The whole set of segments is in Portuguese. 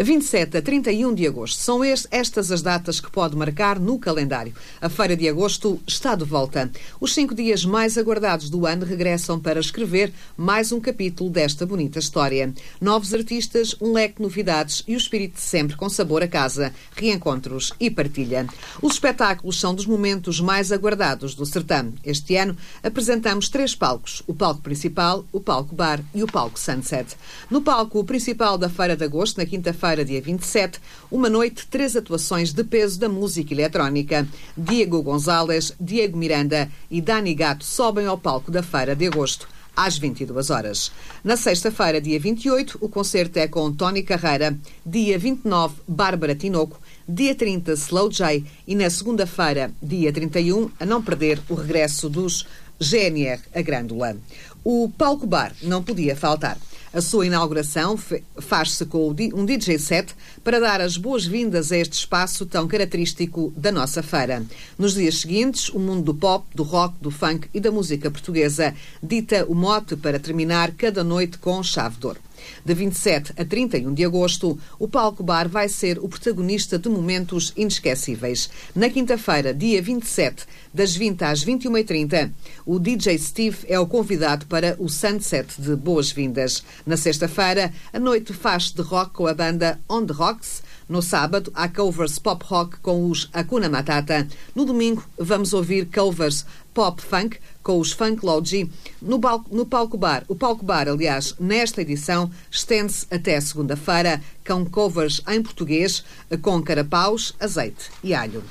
27 a 31 de agosto. São estas as datas que pode marcar no calendário. A Feira de Agosto está de volta. Os 5 dias mais aguardados do ano regressam para escrever mais um capítulo desta bonita história. Novos artistas, um leque de novidades e o espírito de sempre com sabor a casa, reencontros e partilha. Os espetáculos são dos momentos mais aguardados do certame. Este ano apresentamos 3 palcos: o palco principal, o palco bar e o palco Sunset. No palco principal da Feira de Agosto, na quinta-feira, dia 27, uma noite, 3 atuações de peso da música eletrónica. Diego Gonzalez, Diego Miranda e Dani Gato sobem ao palco da Feira de Agosto às 22 horas. Na sexta-feira, dia 28, o concerto é com Tony Carreira. Dia 29, Bárbara Tinoco. Dia 30, Slow J. E na segunda-feira, dia 31, a não perder o regresso dos GNR, a Grândola. O palco bar não podia faltar. A sua inauguração faz-se com um DJ set para dar as boas-vindas a este espaço tão característico da nossa feira. Nos dias seguintes, o mundo do pop, do rock, do funk e da música portuguesa dita o mote para terminar cada noite com chave de ouro. De 27 a 31 de agosto, o Palco Bar vai ser o protagonista de momentos inesquecíveis. Na quinta-feira, dia 27, das 20 às 21h30, o DJ Steve é o convidado para o Sunset de boas-vindas. Na sexta-feira, a noite faz de rock com a banda On The Rocks. No sábado, há covers pop rock com os Hakuna Matata. No domingo, vamos ouvir covers pop funk com os Funk Logi. No Palco Bar, o Palco Bar, aliás, nesta edição, estende-se até segunda-feira com covers em português com carapaus, azeite e alho.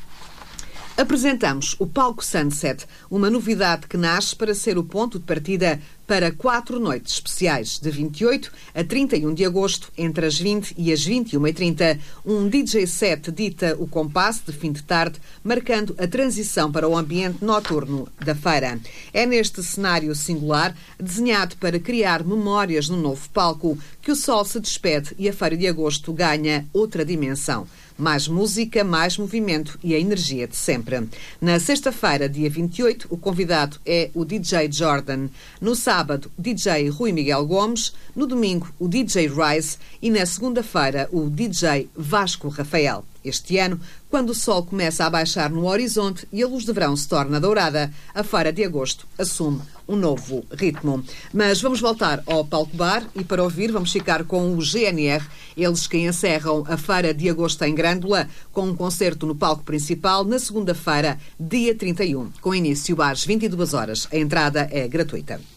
Apresentamos o Palco Sunset, uma novidade que nasce para ser o ponto de partida para 4 noites especiais, de 28 a 31 de agosto, entre as 20 e as 21h30. Um DJ set dita o compasso de fim de tarde, marcando a transição para o ambiente noturno da feira. É neste cenário singular, desenhado para criar memórias no novo palco, que o sol se despede e a Feira de Agosto ganha outra dimensão. Mais música, mais movimento e a energia de sempre. Na sexta-feira, dia 28, o convidado é o DJ Jordan. No sábado, DJ Rui Miguel Gomes. No domingo, o DJ Rise. E na segunda-feira, o DJ Vasco Rafael. Este ano, quando o sol começa a baixar no horizonte e a luz de verão se torna dourada, a Feira de Agosto assume um novo ritmo. Mas vamos voltar ao Palco Bar e para ouvir vamos ficar com o GNR, eles que encerram a Feira de Agosto em Grândola com um concerto no palco principal na segunda-feira, dia 31, com início às 22 horas. A entrada é gratuita.